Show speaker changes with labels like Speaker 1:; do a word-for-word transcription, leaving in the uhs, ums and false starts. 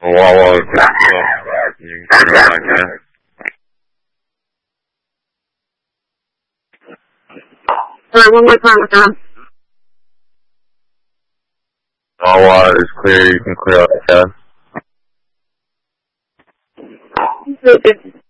Speaker 1: Wawa, you can clear out again.
Speaker 2: Sorry, one more time, John.
Speaker 1: Wawa is clear, you can clear out again.
Speaker 2: Okay.